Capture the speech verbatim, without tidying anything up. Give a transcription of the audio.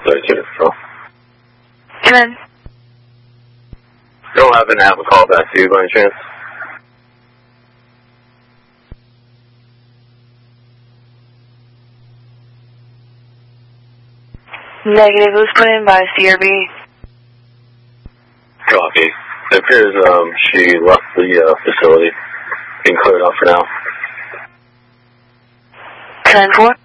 thirty-two, so. Come in. You don't happen to have a call back to you by any chance? Negative. It was put in by C R B. Copy. It appears um, she left the uh, facility. Being cleared out for now. ten four.